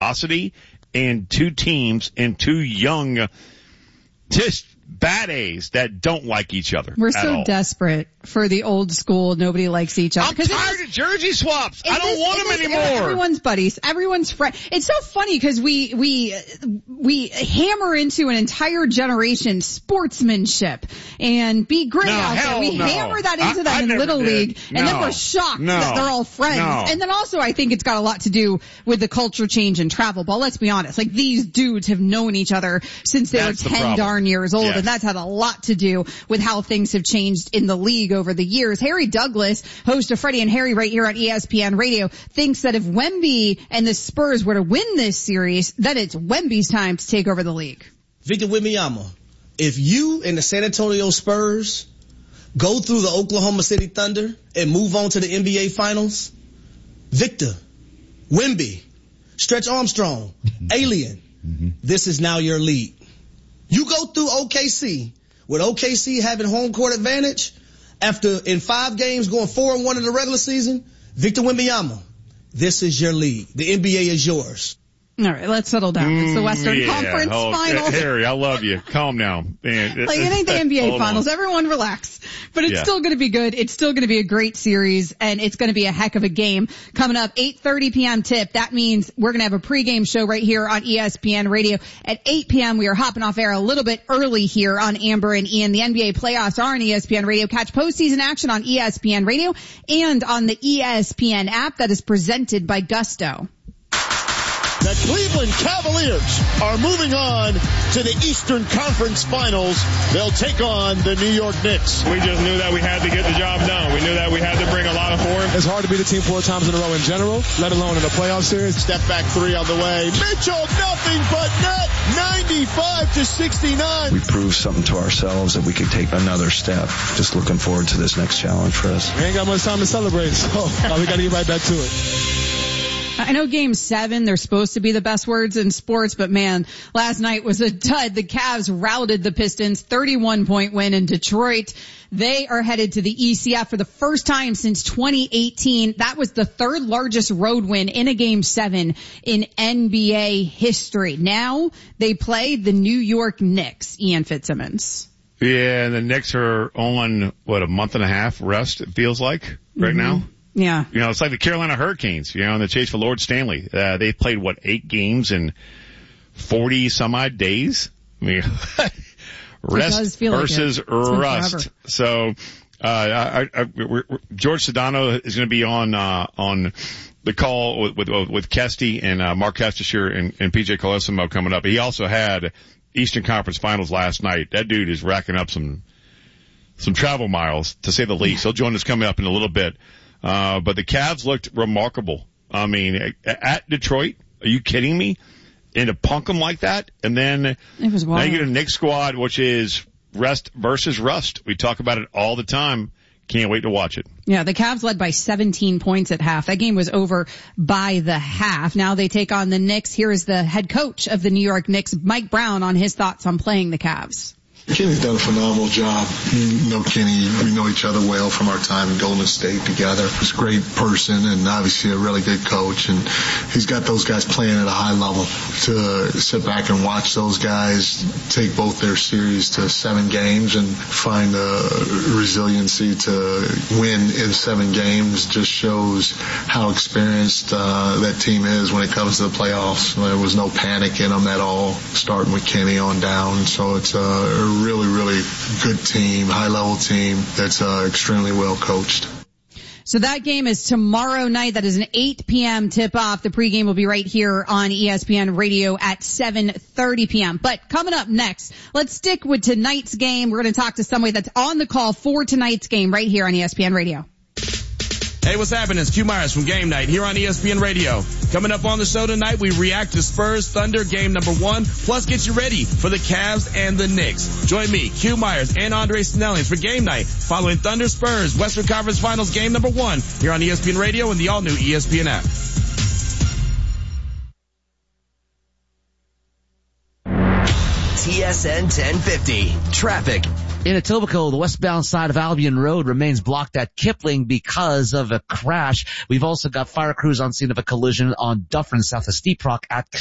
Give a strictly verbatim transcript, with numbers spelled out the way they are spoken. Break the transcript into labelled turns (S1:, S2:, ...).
S1: animosity in two teams and two young, just bad A's that don't like each other.
S2: We're so
S1: all.
S2: desperate for the old school. Nobody likes each other.
S1: I'm tired of jersey swaps. I don't
S2: this,
S1: want them anymore.
S2: Everyone's buddies. Everyone's friend. It's so funny because we we we hammer into an entire generation sportsmanship and be great
S1: no,
S2: out there. We
S1: no.
S2: hammer that into
S1: I,
S2: them
S1: I
S2: in Little
S1: did.
S2: League,
S1: no.
S2: and then we're shocked
S1: no.
S2: that they're all friends.
S1: No.
S2: And then also, I think it's got a lot to do with the culture change in travel ball. Let's be honest. Like, these dudes have known each other since they
S1: That's
S2: were
S1: the
S2: ten darn years old,
S1: yes.
S2: and that's had a lot to do with how things have changed in the league over the years. Harry Douglas, host of Freddie and Harry right here on E S P N Radio, thinks that if Wemby and the Spurs were to win this series, then it's Wemby's time to take over the league.
S3: Victor Wembanyama, if you and the San Antonio Spurs go through the Oklahoma City Thunder and move on to the N B A Finals, Victor, Wemby, Stretch Armstrong, Alien, mm-hmm. this is now your league. You go through O K C, with O K C having home court advantage, after in five games going four and one in the regular season, Victor Wembanyama, this is your league. The N B A is yours.
S2: All right, let's settle down. It's the Western
S1: mm, yeah.
S2: Conference
S1: oh,
S2: Finals.
S1: Harry, I love you. Calm down. Man,
S2: like, it ain't the N B A Finals. On. Everyone relax. But it's yeah. still going to be good. It's still going to be a great series, and it's going to be a heck of a game. Coming up, eight thirty p.m. tip. That means we're going to have a pregame show right here on E S P N Radio. At eight p.m., we are hopping off air a little bit early here on Amber and Ian. The N B A playoffs are on E S P N Radio. Catch postseason action on E S P N Radio and on the E S P N app that is presented by Gusto.
S4: The Cleveland Cavaliers are moving on to the Eastern Conference Finals. They'll take on the New York Knicks.
S5: We just knew that we had to get the job done. We knew that we had to bring a lot of form.
S6: It's hard to beat a team four times in a row in general, let alone in a playoff series.
S4: Step back three on the way. Mitchell, nothing but net. ninety-five to sixty-nine.
S7: We proved something to ourselves that we could take another step. Just looking forward to this next challenge for us.
S6: We ain't got much time to celebrate, so uh, we got to get right back to it.
S2: I know game seven, they're supposed to be the best words in sports, but man, last night was a dud. The Cavs routed the Pistons, thirty-one point win in Detroit. They are headed to the E C F for the first time since twenty eighteen. That was the third largest road win in a game seven in N B A history. Now they play the New York Knicks, Ian Fitzsimmons.
S1: Yeah, and the Knicks are on, what, a month and a half rest, it feels like, right mm-hmm. now?
S2: Yeah.
S1: You know, it's like the Carolina Hurricanes, you know, in the chase for Lord Stanley. Uh, they played, what, eight games in forty some odd days? I mean, rest versus like rust. So, uh, I, I, we're, we're, George Sedano is going to be on, uh, on the call with, with, with Kesty and, uh, Mark Kestecher and, and P J Colosimo coming up. He also had Eastern Conference Finals last night. That dude is racking up some, some travel miles, to say the least. He'll join us coming up in a little bit. Uh, but the Cavs looked remarkable. I mean, at Detroit, are you kidding me? And to punk them like that, and then
S2: it was wild.
S1: Now you get a Knicks squad, which is rest versus rust. We talk about it all the time. Can't wait to watch it.
S2: Yeah, the Cavs led by seventeen points at half. That game was over by the half. Now they take on the Knicks. Here is the head coach of the New York Knicks, Mike Brown, on his thoughts on playing the Cavs.
S8: Kenny's done a phenomenal job. You know Kenny, we know each other well from our time in Golden State together. He's a great person and obviously a really good coach, and he's got those guys playing at a high level. To sit back and watch those guys take both their series to seven games and find the resiliency to win in seven games just shows how experienced uh, that team is when it comes to the playoffs. There was no panic in them at all, starting with Kenny on down. So it's a really, really good team, high-level team that's uh, extremely well coached.
S2: So that game is tomorrow night. That is an eight p.m. tip-off. The pregame will be right here on E S P N Radio at seven thirty p.m. But coming up next, let's stick with tonight's game. We're going to talk to somebody that's on the call for tonight's game right here on E S P N Radio.
S9: Hey, what's happening? It's Q Myers from Game Night here on E S P N Radio. Coming up on the show tonight, we react to Spurs Thunder game number one, plus get you ready for the Cavs and the Knicks. Join me, Q Myers, and Andre Snellings for Game Night following Thunder Spurs Western Conference Finals game number one here on E S P N Radio and the all-new E S P N app.
S10: T S N ten fifty. Traffic.
S11: In Etobicoke, the westbound side of Albion Road remains blocked at Kipling because of a crash. We've also got fire crews on scene of a collision on Dufferin south of Steep Rock at